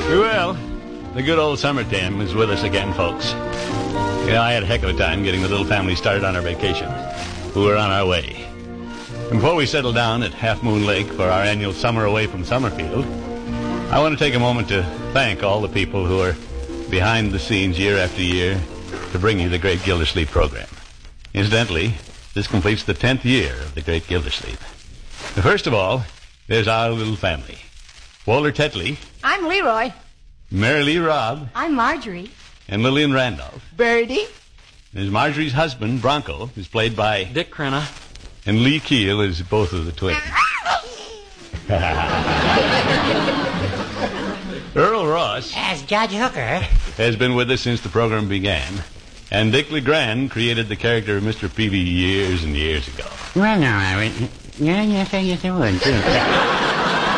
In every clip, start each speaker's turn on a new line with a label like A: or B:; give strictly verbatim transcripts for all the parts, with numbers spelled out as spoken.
A: Well, the good old summertime is with us again, folks. Yeah, I had a heck of a time getting the little family started on our vacation. We were on our way. And before we settle down at Half Moon Lake for our annual Summer Away from Summerfield, I want to take a moment to thank all the people who are behind the scenes year after year to bring you the Great Gildersleeve program. Incidentally, this completes the tenth year of the Great Gildersleeve. First of all, there's our little family. Walter Tetley.
B: I'm Leroy.
A: Mary Lee Robb.
B: I'm Marjorie.
A: And Lillian Randolph.
B: Birdie.
A: There's Marjorie's husband, Bronco, who's played by
C: Dick Crenna.
A: And Lee Keel is both of the twins. Earl Ross.
D: As Judge Hooker.
A: Has been with us since the program began. And Dick LeGrand created the character of Mister Peavy years and years ago.
D: Well, no, I would... Yeah, yes, I guess I would, too.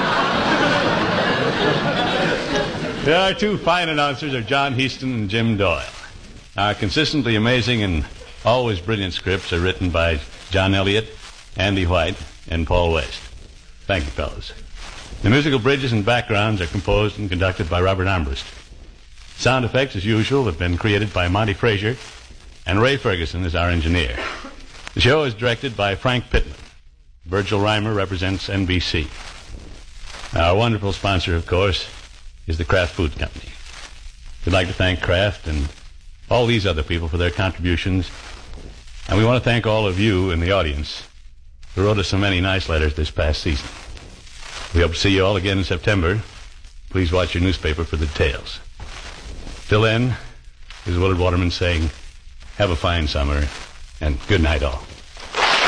A: Our two fine announcers are John Heaston and Jim Doyle. Our consistently amazing and always brilliant scripts are written by John Elliott, Andy White, and Paul West. Thank you, fellows. The musical bridges and backgrounds are composed and conducted by Robert Armbruster. Sound effects, as usual, have been created by Monty Frazier, and Ray Ferguson is our engineer. The show is directed by Frank Pittman. Virgil Reimer represents N B C. Our wonderful sponsor, of course, is the Kraft Foods Company. We'd like to thank Kraft and all these other people for their contributions. And we want to thank all of you in the audience who wrote us so many nice letters this past season. We hope to see you all again in September. Please watch your newspaper for the details. Till then, this is Willard Waterman saying, have a fine summer, and good night all.